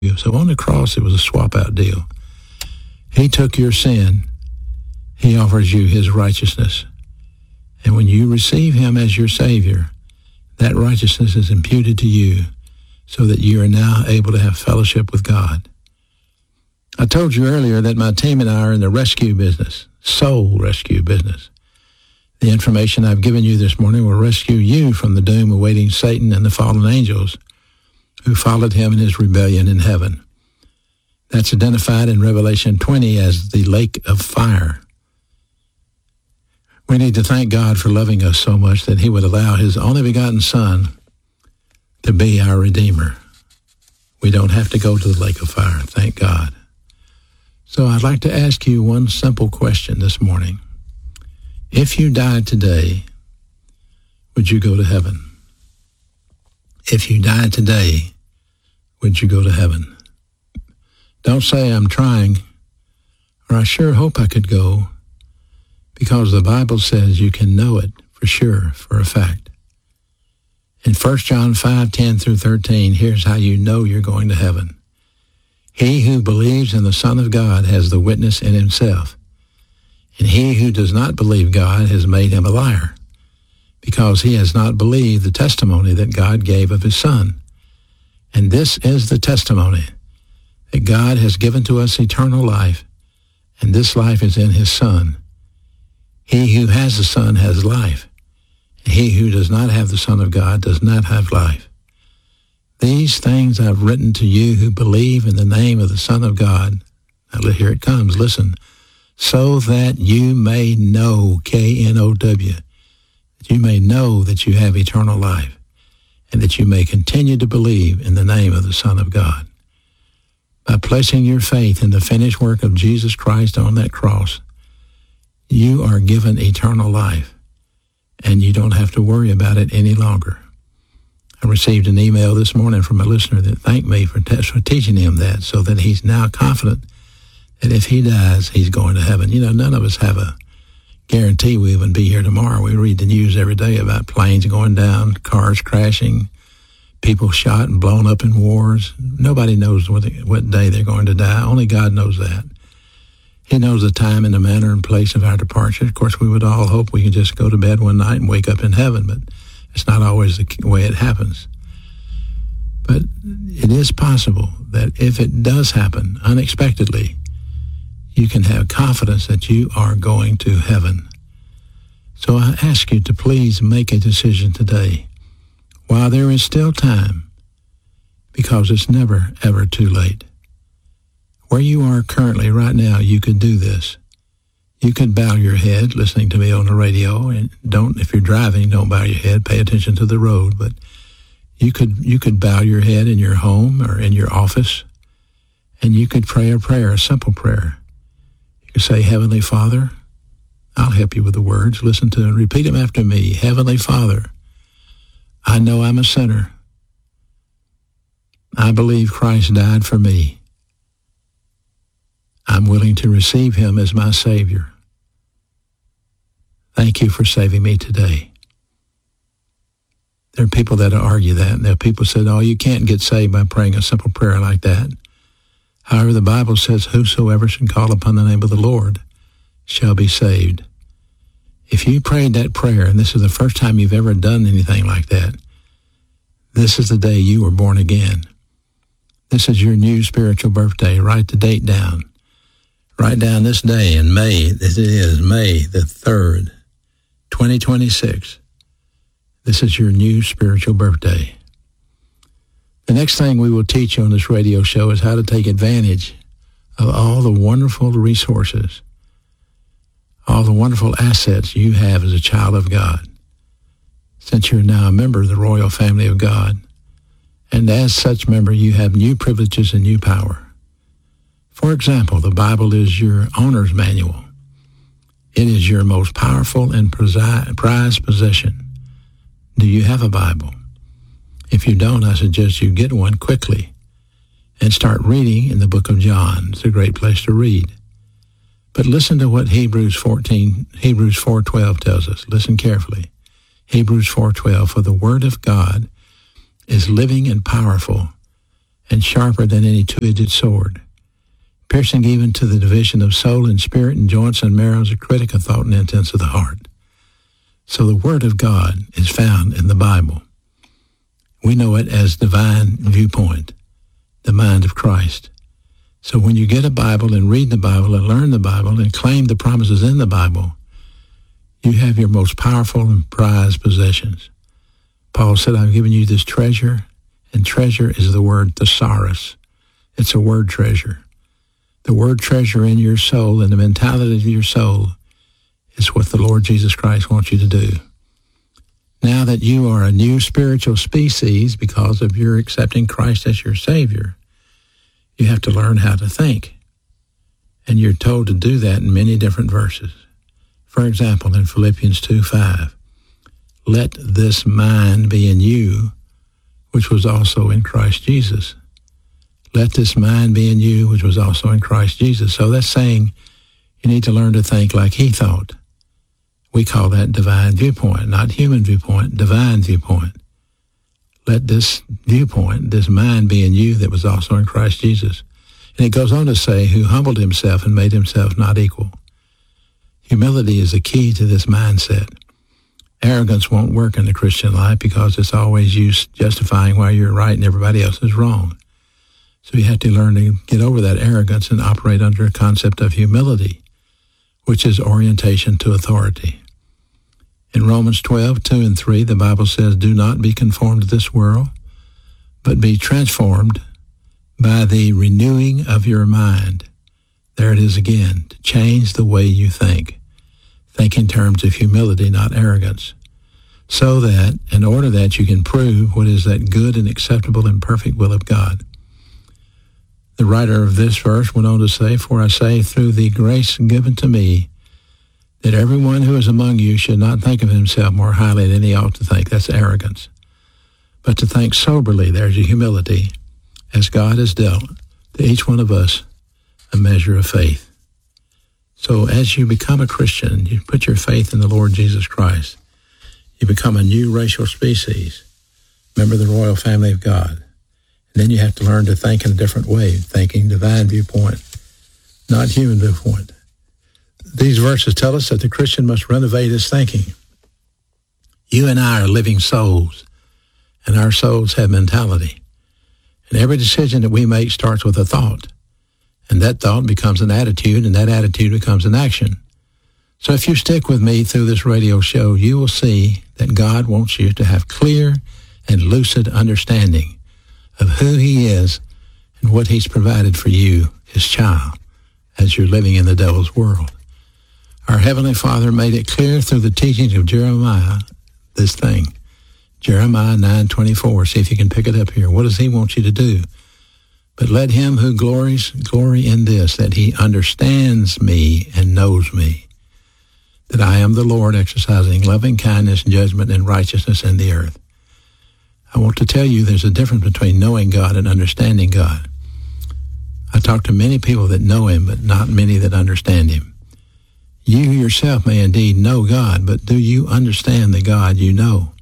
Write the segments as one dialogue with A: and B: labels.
A: So on the cross, it was a swap-out deal. He took your sin. He offers you his righteousness. And when you receive him as your Savior, that righteousness is imputed to you so that you are now able to have fellowship with God. I told you earlier that my team and I are in the rescue business, soul rescue business. The information I've given you this morning will rescue you from the doom awaiting Satan and the fallen angels who followed him in his rebellion in heaven. That's identified in Revelation 20 as the lake of fire. We need to thank God for loving us so much that he would allow his only begotten Son to be our Redeemer. We don't have to go to the lake of fire, thank God. So I'd like to ask you one simple question this morning. If you died today, would you go to heaven? If you died today, would you go to heaven? Don't say I'm trying, or I sure hope I could go, because the Bible says you can know it for sure, for a fact. In 1 John 5:10 through 13, here's how you know you're going to heaven. He who believes in the Son of God has the witness in himself, and he who does not believe God has made him a liar, because he has not believed the testimony that God gave of his Son. And this is the testimony, that God has given to us eternal life, and this life is in his Son. He who has the Son has life, and he who does not have the Son of God does not have life. These things I've written to you who believe in the name of the Son of God. Now here it comes, listen. So that you may know, K-N-O-W, that you may know that you have eternal life, and that you may continue to believe in the name of the Son of God. By placing your faith in the finished work of Jesus Christ on that cross, you are given eternal life, and you don't have to worry about it any longer. I received an email this morning from a listener that thanked me for teaching him that, so that he's now confident that if he dies, he's going to heaven. You know, none of us have a guarantee we even be here tomorrow. We read the news every day about planes going down, cars crashing, people shot and blown up in wars. Nobody knows what day they're going to die. Only God knows that. He knows the time and the manner and place of our departure. Of course, we would all hope we could just go to bed one night and wake up in heaven, but it's not always the way it happens. But it is possible that if it does happen unexpectedly, you can have confidence that you are going to heaven. So I ask you to please make a decision today, while there is still time, because it's never, ever too late. Where you are currently right now, you could do this. You could bow your head listening to me on the radio, and if you're driving, don't bow your head, pay attention to the road, but you could bow your head in your home or in your office, and you could pray a prayer, a simple prayer. You could say, Heavenly Father, I'll help you with the words. Listen to and repeat them after me. Heavenly Father, I know I'm a sinner. I believe Christ died for me. I'm willing to receive him as my Savior. Thank you for saving me today. There are people that argue that. And there are people that said, oh, you can't get saved by praying a simple prayer like that. However, the Bible says, whosoever should call upon the name of the Lord shall be saved. If you prayed that prayer, and this is the first time you've ever done anything like that, this is the day you were born again. This is your new spiritual birthday. Write the date down. Write down this day in May. This is May the 3rd, 2026. This is your new spiritual birthday. The next thing we will teach you on this radio show is how to take advantage of all the wonderful resources, all the wonderful assets you have as a child of God, since you're now a member of the royal family of God. And as such member, you have new privileges and new power. For example, the Bible is your owner's manual. It is your most powerful and prized possession. Do you have a Bible? If you don't, I suggest you get one quickly and start reading in the book of John. It's a great place to read. But listen to what Hebrews 4:12 tells us. Listen carefully. Hebrews 4:12, for the word of God is living and powerful and sharper than any two-edged sword, piercing even to the division of soul and spirit and joints and marrows, a critic of thought and intents of the heart. So the Word of God is found in the Bible. We know it as divine viewpoint, the mind of Christ. So when you get a Bible and read the Bible and learn the Bible and claim the promises in the Bible, you have your most powerful and prized possessions. Paul said, I've given you this treasure, and treasure is the word thesaurus. It's a word treasure. The word treasure in your soul and the mentality of your soul is what the Lord Jesus Christ wants you to do. Now that you are a new spiritual species because of your accepting Christ as your Savior, you have to learn how to think. And you're told to do that in many different verses. For example, in Philippians 2:5, let this mind be in you, which was also in Christ Jesus. Let this mind be in you, which was also in Christ Jesus. So that's saying you need to learn to think like he thought. We call that divine viewpoint, not human viewpoint, divine viewpoint. Let this viewpoint, this mind be in you that was also in Christ Jesus. And it goes on to say, who humbled himself and made himself not equal. Humility is the key to this mindset. Arrogance won't work in the Christian life because it's always you justifying why you're right and everybody else is wrong. So you have to learn to get over that arrogance and operate under a concept of humility, which is orientation to authority. In Romans 12:2-3, the Bible says, do not be conformed to this world, but be transformed by the renewing of your mind. There it is again, to change the way you think. Think in terms of humility, not arrogance, so that, in order that you can prove what is that good and acceptable and perfect will of God. The writer of this verse went on to say, for I say, through the grace given to me, that everyone who is among you should not think of himself more highly than he ought to think. That's arrogance. But to think soberly, there's a humility, as God has dealt to each one of us a measure of faith. So as you become a Christian, you put your faith in the Lord Jesus Christ. You become a new racial species, member of the royal family of God. And then you have to learn to think in a different way, thinking divine viewpoint, not human viewpoint. These verses tell us that the Christian must renovate his thinking. You and I are living souls, and our souls have mentality. And every decision that we make starts with a thought. And that thought becomes an attitude, and that attitude becomes an action. So if you stick with me through this radio show, you will see that God wants you to have clear and lucid understanding of who he is and what he's provided for you, his child, as you're living in the devil's world. Our Heavenly Father made it clear through the teachings of Jeremiah, this thing. Jeremiah 9:24. See if you can pick it up here. What does he want you to do? But let him who glories glory in this, that he understands me and knows me, that I am the Lord exercising loving kindness, judgment, and righteousness in the earth. I want to tell you there's a difference between knowing God and understanding God. I talk to many people that know him, but not many that understand him. You yourself may indeed know God, but do you understand the God you know?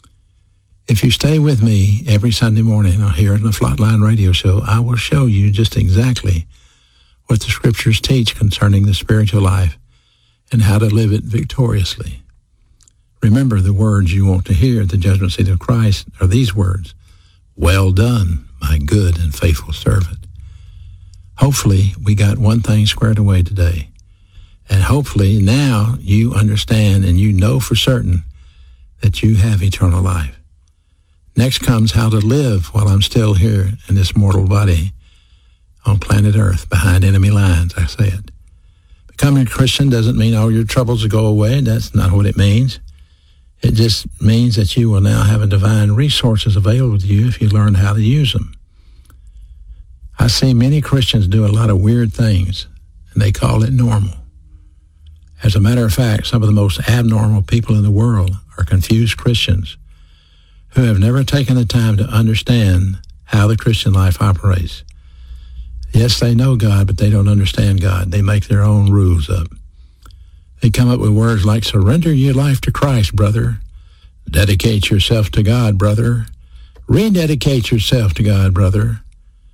A: If you stay with me every Sunday morning here on the Flatline Radio Show, I will show you just exactly what the Scriptures teach concerning the spiritual life and how to live it victoriously. Remember, the words you want to hear at the judgment seat of Christ are these words, well done, my good and faithful servant. Hopefully, we got one thing squared away today. And hopefully now you understand and you know for certain that you have eternal life. Next comes how to live while I'm still here in this mortal body on planet Earth behind enemy lines, I say it. Becoming a Christian doesn't mean all your troubles will go away. That's not what it means. It just means that you will now have a divine resources available to you if you learn how to use them. I see many Christians do a lot of weird things, and they call it normal. As a matter of fact, some of the most abnormal people in the world are confused Christians who have never taken the time to understand how the Christian life operates. Yes, they know God, but they don't understand God. They make their own rules up. They come up with words like, surrender your life to Christ, brother. Dedicate yourself to God, brother. Rededicate yourself to God, brother.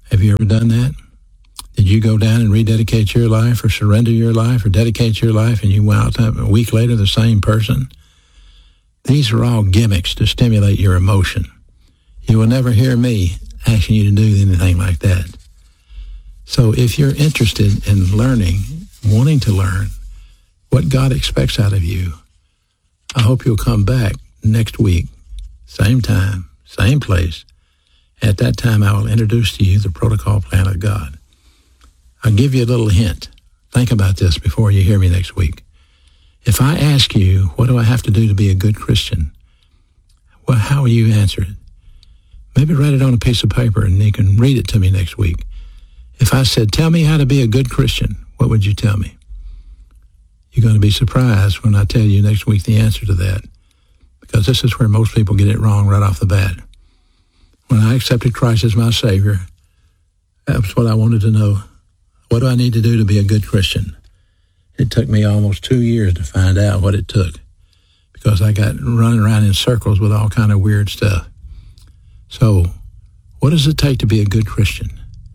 A: Have you ever done that? Did you go down and rededicate your life or surrender your life or dedicate your life and you went out a week later the same person? These are all gimmicks to stimulate your emotion. You will never hear me asking you to do anything like that. So if you're interested in learning, wanting to learn what God expects out of you, I hope you'll come back next week, same time, same place. At that time, I will introduce to you the protocol plan of God. I'll give you a little hint. Think about this before you hear me next week. If I ask you, what do I have to do to be a good Christian? Well, how will you answer it? Maybe write it on a piece of paper and you can read it to me next week. If I said, tell me how to be a good Christian, what would you tell me? You're going to be surprised when I tell you next week the answer to that, because this is where most people get it wrong right off the bat. When I accepted Christ as my Savior, that was what I wanted to know. What do I need to do to be a good Christian? It took me almost 2 years to find out what it took, because I got running around in circles with all kind of weird stuff. So, what does it take to be a good Christian?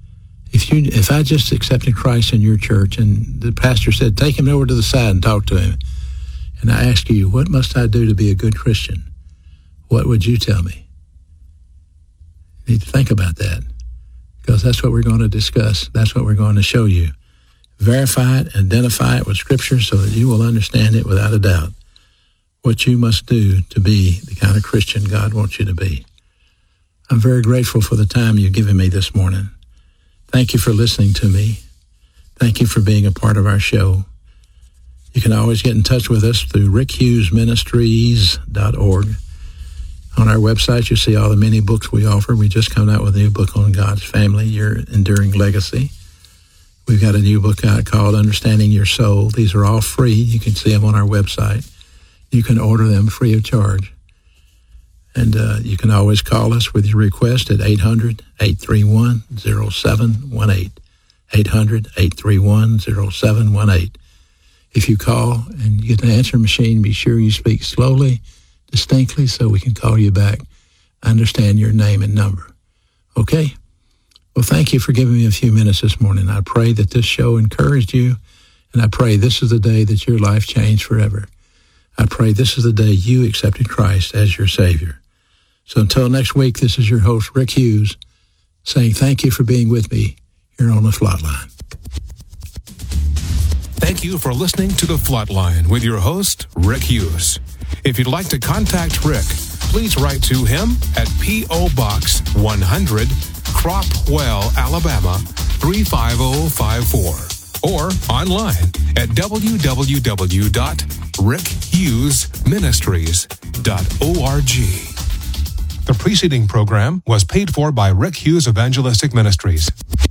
A: If I just accepted Christ in your church and the pastor said, take him over to the side and talk to him, and I ask you, what must I do to be a good Christian? What would you tell me? You need to think about that, because that's what we're going to discuss. That's what we're going to show you. Verify it, identify it with Scripture so that you will understand it without a doubt, what you must do to be the kind of Christian God wants you to be. I'm very grateful for the time you've given me this morning. Thank you for listening to me. Thank you for being a part of our show. You can always get in touch with us through rickhughesministries.org. On our website, you'll see all the many books we offer. We just come out with a new book on God's Family, Your Enduring Legacy. We've got a new book out called Understanding Your Soul. These are all free. You can see them on our website. You can order them free of charge. And you can always call us with your request at 800-831-0718. 800-831-0718. If you call and you get an answering machine, be sure you speak slowly, distinctly, so we can call you back. I understand your name and number. Okay? Well, thank you for giving me a few minutes this morning. I pray that this show encouraged you, and I pray this is the day that your life changed forever. I pray this is the day you accepted Christ as your Savior. So until next week, this is your host, Rick Hughes, saying thank you for being with me here on The Flatline.
B: Thank you for listening to The Flatline with your host, Rick Hughes. If you'd like to contact Rick, please write to him at P.O. Box 100, Cropwell, Alabama, 35054, or online at www.rickhughesministries.org. The preceding program was paid for by Rick Hughes Evangelistic Ministries.